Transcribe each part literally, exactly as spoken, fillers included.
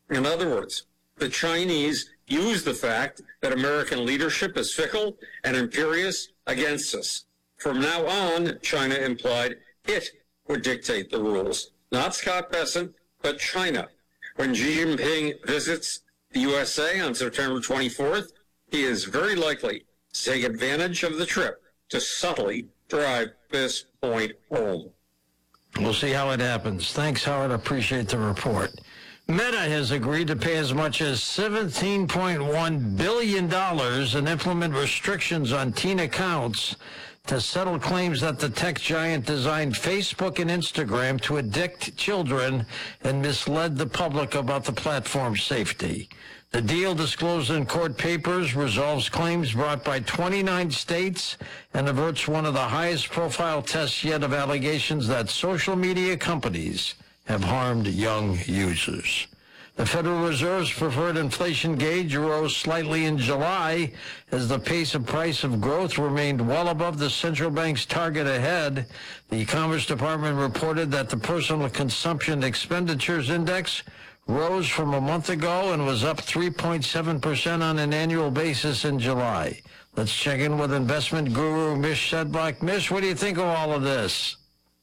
In other words, the Chinese use the fact that American leadership is fickle and imperious against us. From now on, China implied it would dictate the rules. Not Scott Bessent, but China. When Xi Jinping visits the U S A on September twenty-fourth, he is very likely to take advantage of the trip to subtly drive this point home. We'll see how it happens. Thanks, Howard. Appreciate the report. Meta has agreed to pay as much as seventeen point one billion dollars and implement restrictions on teen accounts to settle claims that the tech giant designed Facebook and Instagram to addict children and misled the public about the platform's safety. The deal, disclosed in court papers, resolves claims brought by twenty-nine states and averts one of the highest profile tests yet of allegations that social media companies have harmed young users. The Federal Reserve's preferred inflation gauge rose slightly in July as the pace of price of growth remained well above the central bank's target ahead. The Commerce Department reported that the Personal Consumption Expenditures Index rose from a month ago and was up three point seven percent on an annual basis in July. Let's check in with investment guru Mish Sedlak. Mish, what do you think of all of this?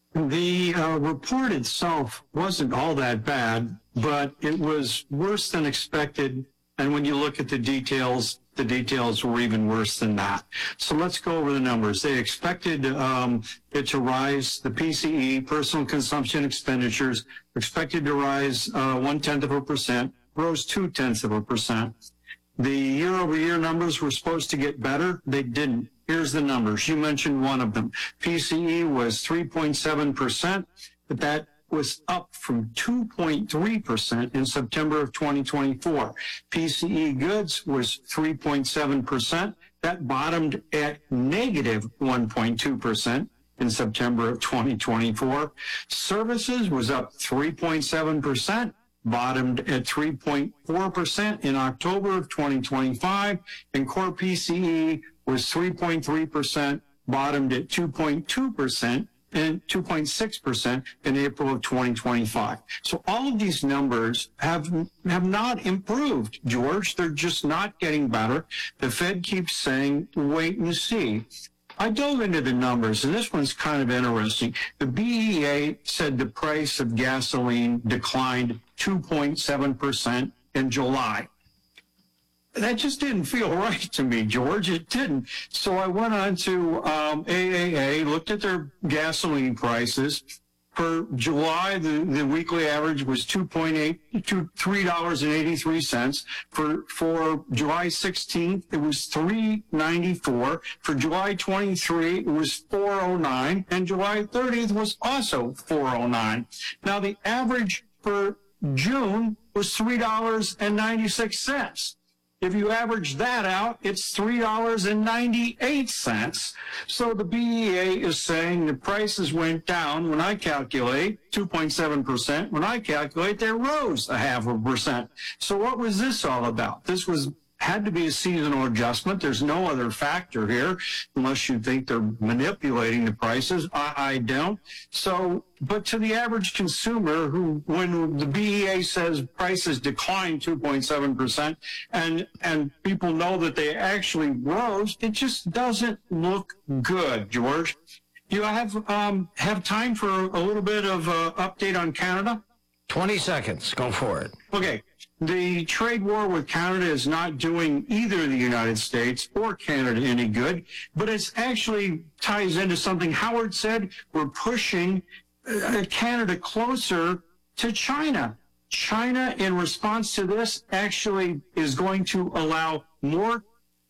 The uh, report itself wasn't all that bad, but it was worse than expected. And when you look at the details, the details were even worse than that. So let's go over the numbers. They expected um, it to rise, the P C E, personal consumption expenditures, expected to rise uh, one-tenth of a percent, rose two-tenths of a percent. The year-over-year numbers were supposed to get better. They didn't. Here's the numbers. You mentioned one of them. P C E was three point seven percent, but that was up from two point three percent in September of twenty twenty-four. P C E goods was three point seven percent. That bottomed at negative one point two percent in September of twenty twenty-four. Services was up three point seven percent. Bottomed at three point four percent in October of twenty twenty-five, and core P C E was three point three percent, bottomed at two point two percent and two point six percent in April of twenty twenty-five. So all of these numbers have have not improved, George. They're just not getting better. The Fed keeps saying, wait and see. I dove into the numbers, and this one's kind of interesting. The B E A said the price of gasoline declined two point seven percent in July. That just didn't feel right to me, George. It didn't. So I went on to um, A A A, looked at their gasoline prices. For July, the, the weekly average was two point eight to three dollars and eighty-three cents. For for July sixteenth, it was three ninety-four. For July twenty-three, it was four oh nine, and July thirtieth was also four oh nine. Now the average for June was three dollars and ninety-six cents. If you average that out, it's three dollars and ninety-eight cents. So the B E A is saying the prices went down. When I calculate two point seven percent, when I calculate they rose a half a percent. So what was this all about? This was had to be a seasonal adjustment. There's no other factor here, unless you think they're manipulating the prices. I, I don't. So, but to the average consumer, who, when the B E A says prices declined two point seven percent, and and people know that they actually rose, it just doesn't look good, George. You have um, have time for a little bit of uh, update on Canada? twenty seconds. Go for it. Okay. The trade war with Canada is not doing either the United States or Canada any good, but it actually ties into something Howard said. We're pushing uh, Canada closer to China. China, in response to this, actually is going to allow more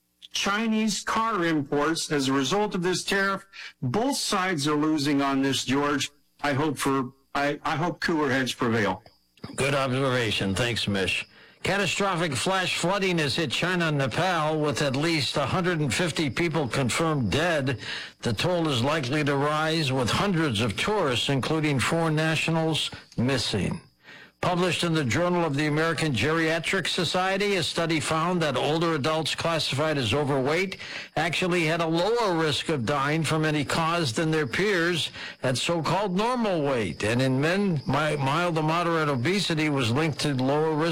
Chinese car imports as a result of this tariff. Both sides are losing on this, George. I hope for I, I hope cooler heads prevail. Good observation. Thanks, Mish. Catastrophic flash flooding has hit China and Nepal, with at least one hundred fifty people confirmed dead. The toll is likely to rise, with hundreds of tourists, including foreign nationals, missing. Published in the Journal of the American Geriatric Society, a study found that older adults classified as overweight actually had a lower risk of dying from any cause than their peers at so-called normal weight. And in men, mild to moderate obesity was linked to lower risk